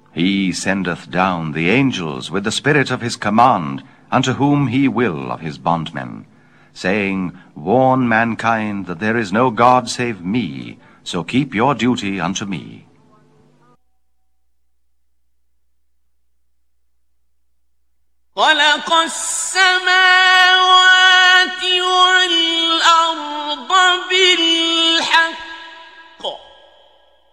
He sendeth down the angels with the spirit of his command, unto whom he will of his bondmen, saying, Warn mankind that there is no God save me, so keep your duty unto me. خلق السماوات